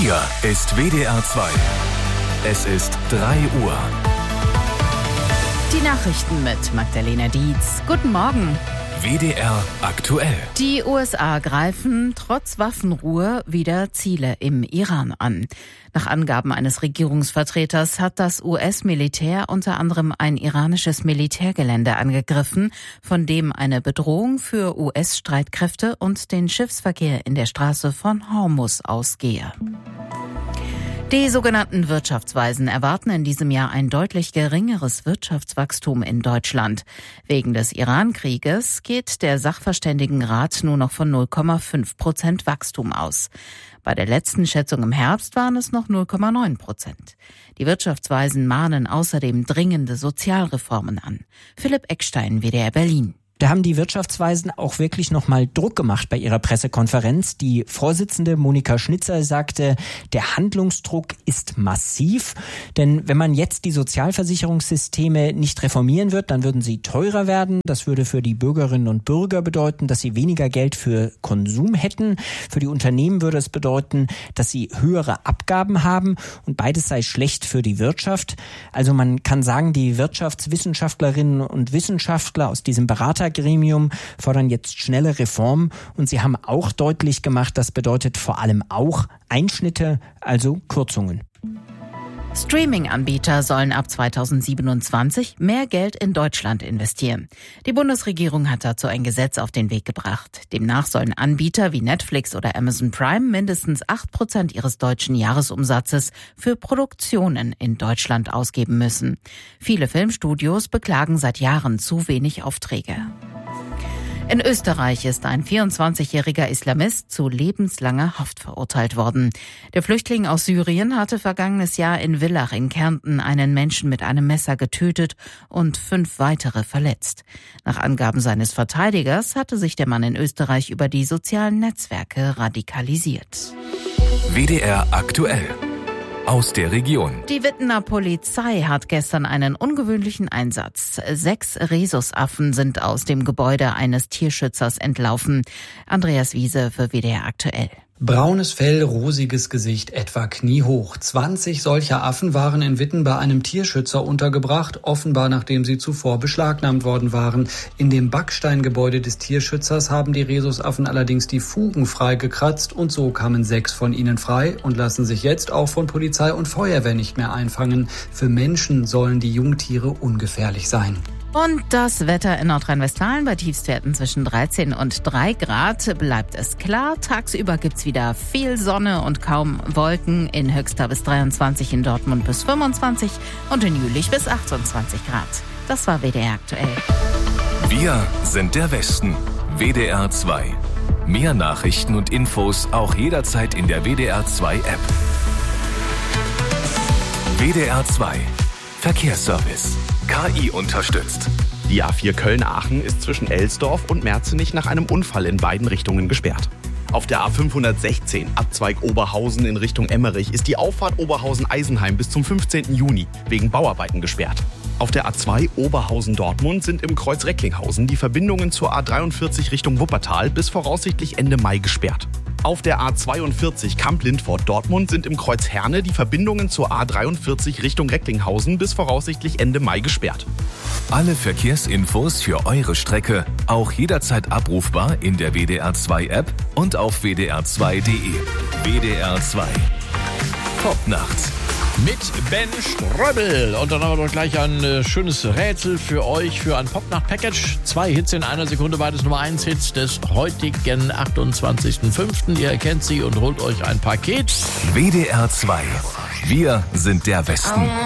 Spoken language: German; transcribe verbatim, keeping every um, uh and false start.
Hier ist W D R zwei. Es ist drei Uhr. Die Nachrichten mit Magdalena Dietz. Guten Morgen. W D R aktuell. Die U S A greifen trotz Waffenruhe wieder Ziele im Iran an. Nach Angaben eines Regierungsvertreters hat das U S-Militär unter anderem ein iranisches Militärgelände angegriffen, von dem eine Bedrohung für U S-Streitkräfte und den Schiffsverkehr in der Straße von Hormuz ausgehe. Die sogenannten Wirtschaftsweisen erwarten in diesem Jahr ein deutlich geringeres Wirtschaftswachstum in Deutschland. Wegen des Iran-Krieges geht der Sachverständigenrat nur noch von null Komma fünf Prozent Wachstum aus. Bei der letzten Schätzung im Herbst waren es noch null Komma neun Prozent. Die Wirtschaftsweisen mahnen außerdem dringende Sozialreformen an. Philipp Eckstein, W D R Berlin. Da haben die Wirtschaftsweisen auch wirklich nochmal Druck gemacht bei ihrer Pressekonferenz. Die Vorsitzende Monika Schnitzer sagte, der Handlungsdruck ist massiv. Denn wenn man jetzt die Sozialversicherungssysteme nicht reformieren wird, dann würden sie teurer werden. Das würde für die Bürgerinnen und Bürger bedeuten, dass sie weniger Geld für Konsum hätten. Für die Unternehmen würde es bedeuten, dass sie höhere Abgaben haben. Und beides sei schlecht für die Wirtschaft. Also man kann sagen, die Wirtschaftswissenschaftlerinnen und Wissenschaftler aus diesem Berater Gremium fordern jetzt schnelle Reformen und sie haben auch deutlich gemacht, das bedeutet vor allem auch Einschnitte, also Kürzungen. Streaming-Anbieter sollen ab zweitausendsiebenundzwanzig mehr Geld in Deutschland investieren. Die Bundesregierung hat dazu ein Gesetz auf den Weg gebracht. Demnach sollen Anbieter wie Netflix oder Amazon Prime mindestens acht Prozent ihres deutschen Jahresumsatzes für Produktionen in Deutschland ausgeben müssen. Viele Filmstudios beklagen seit Jahren zu wenig Aufträge. In Österreich ist ein vierundzwanzigjähriger Islamist zu lebenslanger Haft verurteilt worden. Der Flüchtling aus Syrien hatte vergangenes Jahr in Villach in Kärnten einen Menschen mit einem Messer getötet und fünf weitere verletzt. Nach Angaben seines Verteidigers hatte sich der Mann in Österreich über die sozialen Netzwerke radikalisiert. W D R aktuell. Aus der Region. Die Wittener Polizei hat gestern einen ungewöhnlichen Einsatz. Sechs Rhesusaffen sind aus dem Gebäude eines Tierschützers entlaufen. Andreas Wiese für W D R aktuell. Braunes Fell, rosiges Gesicht, etwa kniehoch. zwanzig solcher Affen waren in Witten bei einem Tierschützer untergebracht, offenbar nachdem sie zuvor beschlagnahmt worden waren. In dem Backsteingebäude des Tierschützers haben die Rhesusaffen allerdings die Fugen freigekratzt und so kamen sechs von ihnen frei und lassen sich jetzt auch von Polizei und Feuerwehr nicht mehr einfangen. Für Menschen sollen die Jungtiere ungefährlich sein. Und das Wetter in Nordrhein-Westfalen bei Tiefstwerten zwischen dreizehn und drei Grad bleibt es klar. Tagsüber gibt's wieder viel Sonne und kaum Wolken. In Höxter bis dreiundzwanzig, in Dortmund bis fünfundzwanzig und in Jülich bis achtundzwanzig Grad. Das war W D R aktuell. Wir sind der Westen. W D R zwei. Mehr Nachrichten und Infos auch jederzeit in der W D R zwei App. W D R zwei. Verkehrsservice. K I unterstützt. Die A vier Köln-Aachen ist zwischen Elsdorf und Merzenich nach einem Unfall in beiden Richtungen gesperrt. Auf der A fünfhundertsechzehn, Abzweig Oberhausen in Richtung Emmerich, ist die Auffahrt Oberhausen-Eisenheim bis zum fünfzehnten Juni wegen Bauarbeiten gesperrt. Auf der A zwei Oberhausen-Dortmund sind im Kreuz Recklinghausen die Verbindungen zur A dreiundvierzig Richtung Wuppertal bis voraussichtlich Ende Mai gesperrt. Auf der A zweiundvierzig Kamp-Lindfort-Dortmund sind im Kreuz Herne die Verbindungen zur A dreiundvierzig Richtung Recklinghausen bis voraussichtlich Ende Mai gesperrt. Alle Verkehrsinfos für eure Strecke auch jederzeit abrufbar in der W D R zwei App und auf w d r zwei punkt d e. W D R zwei. Popnacht. Mit Ben Ströbel. Und dann haben wir doch gleich ein äh, schönes Rätsel für euch für ein Popnacht-Package. Zwei Hits in einer Sekunde, beides Nummer eins Hits des heutigen achtundzwanzigsten fünften Ihr erkennt sie und holt euch ein Paket. W D R zwei. Wir sind der Westen.